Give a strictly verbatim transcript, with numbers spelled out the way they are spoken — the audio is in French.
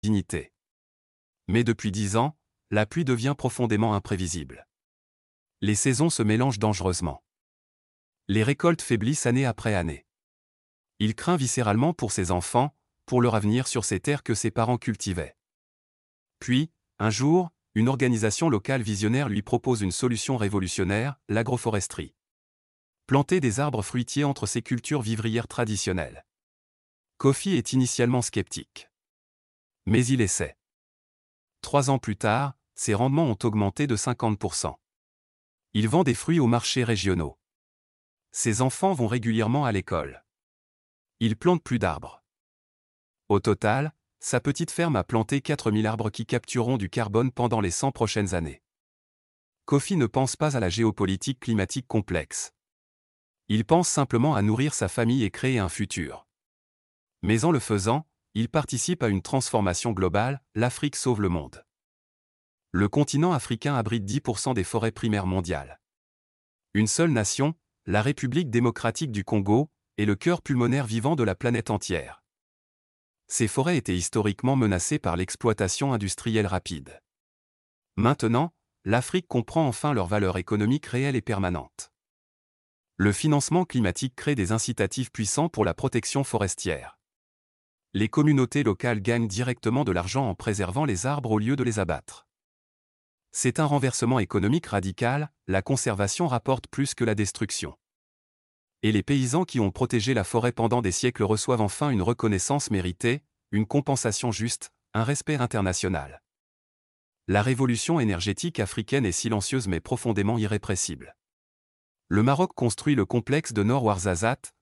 dignité. Mais depuis dix ans, la pluie devient profondément imprévisible. Les saisons se mélangent dangereusement. Les récoltes faiblissent année après année. Il craint viscéralement pour ses enfants, pour leur avenir sur ces terres que ses parents cultivaient. Puis, un jour, une organisation locale visionnaire lui propose une solution révolutionnaire, l'agroforesterie. Planter des arbres fruitiers entre ces cultures vivrières traditionnelles. Kofi est initialement sceptique. Mais il essaie. Trois ans plus tard, ses rendements ont augmenté de cinquante pour cent. Il vend des fruits aux marchés régionaux. Ses enfants vont régulièrement à l'école. Il plante plus d'arbres. Au total, sa petite ferme a planté quatre mille arbres qui captureront du carbone pendant les cent prochaines années. Kofi ne pense pas à la géopolitique climatique complexe. Il pense simplement à nourrir sa famille et créer un futur. Mais en le faisant, il participe à une transformation globale, l'Afrique sauve le monde. Le continent africain abrite dix pour cent des forêts primaires mondiales. Une seule nation, la République démocratique du Congo, est le cœur pulmonaire vivant de la planète entière. Ces forêts étaient historiquement menacées par l'exploitation industrielle rapide. Maintenant, l'Afrique comprend enfin leur valeur économique réelle et permanente. Le financement climatique crée des incitatifs puissants pour la protection forestière. Les communautés locales gagnent directement de l'argent en préservant les arbres au lieu de les abattre. C'est un renversement économique radical, la conservation rapporte plus que la destruction. Et les paysans qui ont protégé la forêt pendant des siècles reçoivent enfin une reconnaissance méritée, une compensation juste, un respect international. La révolution énergétique africaine est silencieuse mais profondément irrépressible. Le Maroc construit le complexe de Nord Ouarzazate,